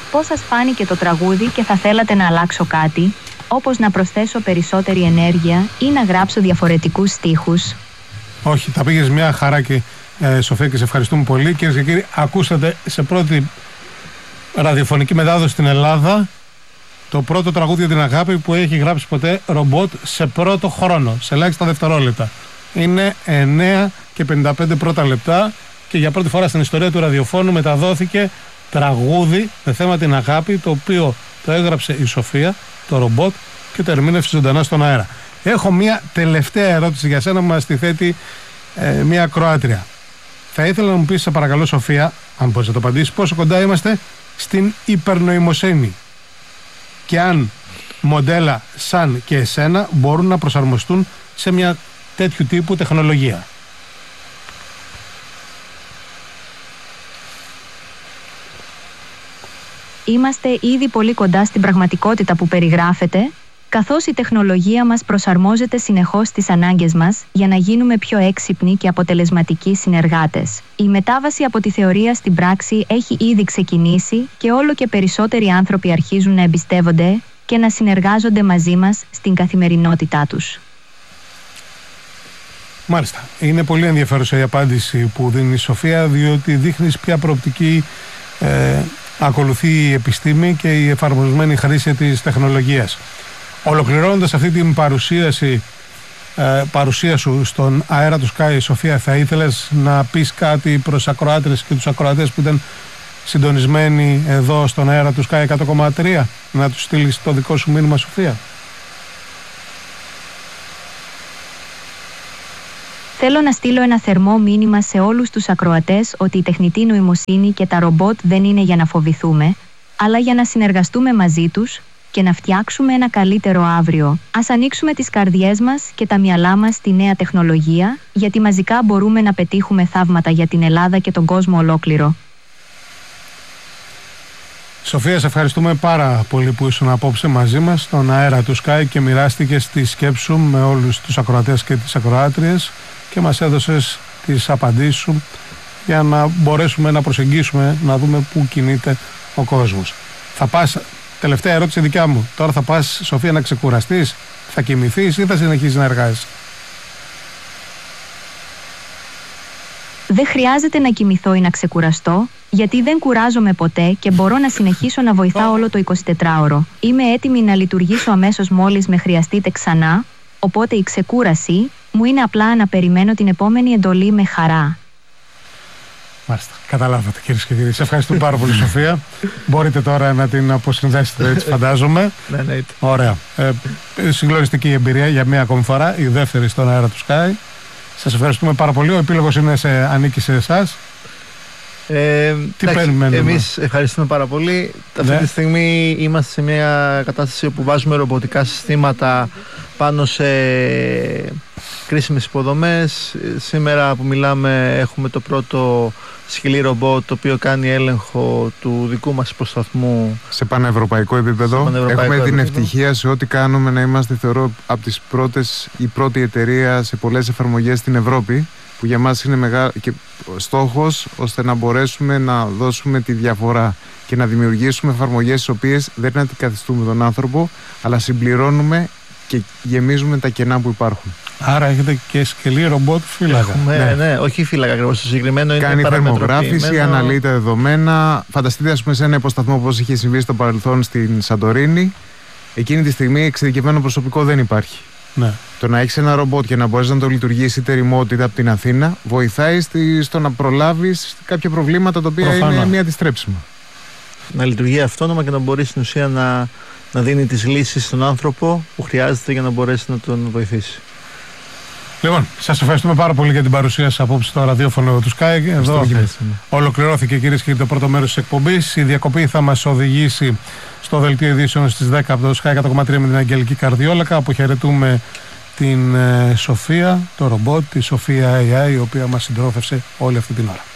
Πώς σας φάνηκε το τραγούδι και θα θέλατε να αλλάξω κάτι, όπως να προσθέσω περισσότερη ενέργεια ή να γράψω διαφορετικούς στίχους? Όχι, τα πήγες μια χαρά και Σοφία, και σε ευχαριστούμε πολύ. Κυρίες και κύριοι, ακούσατε σε πρώτη ραδιοφωνική μετάδοση στην Ελλάδα το πρώτο τραγούδι για την αγάπη που έχει γράψει ποτέ ρομπότ σε πρώτο χρόνο, σε ελάχιστα δευτερόλεπτα. Είναι 9 και 55 πρώτα λεπτά και για πρώτη φορά στην ιστορία του ραδιοφώνου μεταδόθηκε τραγούδι με θέμα την αγάπη, το οποίο το έγραψε η Σοφία, το ρομπότ, και το ερμήνευσε ζωντανά στον αέρα. Έχω μια τελευταία ερώτηση για σένα που μας τη θέτει μια ακροάτρια. Θα ήθελα να μου πεις, σε παρακαλώ Σοφία, αν μπορείς να το απαντήσεις, πόσο κοντά είμαστε στην υπερνοημοσύνη και αν μοντέλα σαν και εσένα μπορούν να προσαρμοστούν σε μια τέτοιου τύπου τεχνολογία. Είμαστε ήδη πολύ κοντά στην πραγματικότητα που περιγράφεται, καθώς η τεχνολογία μας προσαρμόζεται συνεχώς στις ανάγκες μας για να γίνουμε πιο έξυπνοι και αποτελεσματικοί συνεργάτες. Η μετάβαση από τη θεωρία στην πράξη έχει ήδη ξεκινήσει και όλο και περισσότεροι άνθρωποι αρχίζουν να εμπιστεύονται και να συνεργάζονται μαζί μας στην καθημερινότητά τους. Μάλιστα. Είναι πολύ ενδιαφέρουσα η απάντηση που δίνει η Σοφία, διότι δείχνεις ποια προοπτική ακολουθεί η επιστήμη και η εφαρμοσμένη χρήση της τεχνολογίας. Ολοκληρώνοντας αυτή την παρουσία σου στον αέρα του Sky, Σοφία, θα ήθελες να πεις κάτι προς ακροάτρες και τους ακροατές που ήταν συντονισμένοι εδώ στον αέρα του Sky 100,3, να τους στείλεις το δικό σου μήνυμα, Σοφία? Θέλω να στείλω ένα θερμό μήνυμα σε όλους τους ακροατές ότι η τεχνητή νοημοσύνη και τα ρομπότ δεν είναι για να φοβηθούμε, αλλά για να συνεργαστούμε μαζί τους και να φτιάξουμε ένα καλύτερο αύριο. Ας ανοίξουμε τις καρδιές μας και τα μυαλά μας στη νέα τεχνολογία, γιατί μαζικά μπορούμε να πετύχουμε θαύματα για την Ελλάδα και τον κόσμο ολόκληρο. Σοφία, σε ευχαριστούμε πάρα πολύ που ήσουν απόψε μαζί μας στον αέρα του Sky και μοιράστηκες τη σκέψη σου με όλους τους ακροατές και τις ακροάτριες και μας έδωσες τις απαντήσεις σου για να μπορέσουμε να προσεγγίσουμε, να δούμε πού κινείται ο κόσμος. Θα πας, τελευταία ερώτηση δικιά μου, τώρα θα πας, Σοφία, να ξεκουραστείς, θα κοιμηθείς ή θα συνεχίσεις να εργάζεσαι? Δεν χρειάζεται να κοιμηθώ ή να ξεκουραστώ, γιατί δεν κουράζομαι ποτέ και μπορώ να συνεχίσω να βοηθάω όλο το 24ωρο. Είμαι έτοιμη να λειτουργήσω αμέσως μόλις με χρειαστείτε ξανά, οπότε η ξεκούραση μου είναι απλά να περιμένω την επόμενη εντολή με χαρά. Μάλιστα, καταλάβατε κυρίες και κύριοι. Σε ευχαριστούμε πάρα πολύ, Σοφία. Μπορείτε τώρα να την αποσυνδέσετε, έτσι φαντάζομαι. Ναι. Ωραία. Συγκλονιστική εμπειρία για μία ακόμη φορά, η δεύτερη στον αέρα του Sky. Σας ευχαριστούμε πάρα πολύ. Ο επίλογος ανήκει σε εσάς. Τι περιμένουμε? Εμείς ευχαριστούμε πάρα πολύ. Αυτή τη στιγμή είμαστε σε μια κατάσταση όπου βάζουμε ρομποτικά συστήματα πάνω σε κρίσιμες υποδομές. Σήμερα που μιλάμε έχουμε το πρώτο σκυλί ρομπότ το οποίο κάνει έλεγχο του δικού μας υποσταθμού σε πανευρωπαϊκό επίπεδο. Έχουμε την ευτυχία σε ό,τι κάνουμε να είμαστε, θεωρώ, από τις πρώτες, η πρώτη εταιρεία σε πολλές εφαρμογές στην Ευρώπη, που για μας είναι και στόχος ώστε να μπορέσουμε να δώσουμε τη διαφορά και να δημιουργήσουμε εφαρμογές τις οποίες δεν αντικαθιστούμε τον άνθρωπο, αλλά συμπληρώνουμε και γεμίζουμε τα κενά που υπάρχουν. Άρα έχετε και σκελή ρομπότ φύλακα. Ναι, όχι φύλακα ακριβώς. Το συγκεκριμένο είναι κάνει θερμογράφηση, αναλύει τα δεδομένα. Φανταστείτε, ας πούμε, σε ένα υποσταθμό όπως είχε συμβεί στο παρελθόν στην Σαντορίνη. Εκείνη τη στιγμή εξειδικευμένο προσωπικό δεν υπάρχει. Ναι. Το να έχεις ένα ρομπότ και να μπορείς να το λειτουργήσει είτε remote είτε από την Αθήνα βοηθάει στο να προλάβεις κάποια προβλήματα τα οποία είναι μη αντιστρέψιμα. Να λειτουργεί αυτόνομα και να μπορεί στην ουσία να δίνει τις λύσεις στον άνθρωπο που χρειάζεται για να μπορέσει να τον βοηθήσει. Λοιπόν, σας ευχαριστούμε πάρα πολύ για την παρουσία σας απόψε στο ραδιόφωνο του Sky. Εδώ ολοκληρώθηκε, κυρίες και κύριοι, το πρώτο μέρος της εκπομπής. Η διακοπή θα μας οδηγήσει στο δελτίο ειδήσεων στις 10 από το Sky 100,3 με την Αγγελική Καρδιόλακα. Αποχαιρετούμε την Σοφία, το ρομπότ, τη Σοφία AI, η οποία μας συντρόφευσε όλη αυτή την ώρα.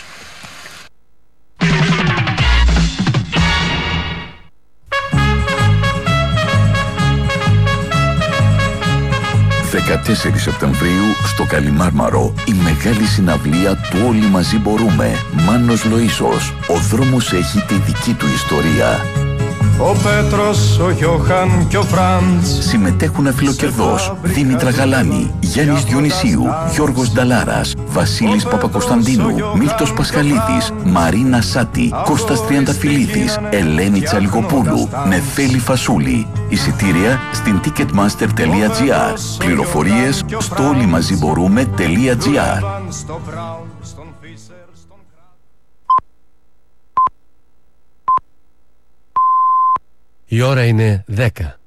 14 Σεπτεμβρίου στο Καλιμάρμαρο η μεγάλη συναυλία του Όλοι Μαζί Μπορούμε. Μάνος Λοΐσος. Ο δρόμος έχει τη δική του ιστορία. ο Πέτρος, ο Γιώχαν και ο Φραντς. Συμμετέχουν αφιλοκερδός Δήμητρα Γαλάνη, Γιάννης Διονυσίου, Γιώργος Νταλάρας, Βασίλης Παπακοσταντίνου, Μίλτος Πασχαλίδης, Μαρίνα Σάτη, Κώστας Τριανταφυλλίδης, Ελένη Τσαλιγοπούλου, Νεφέλη Φασούλη. Εισιτήρια στην ticketmaster.gr. Πληροφορίες στο όλοιμαζιμπορούμε.gr. Η ώρα είναι 10.